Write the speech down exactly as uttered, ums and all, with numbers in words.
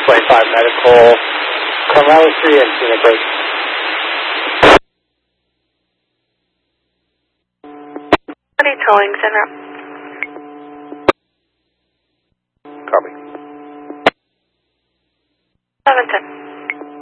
twenty-five Medical, Carmelo Street and Scenic Road. Towing center. Copy. seven ten.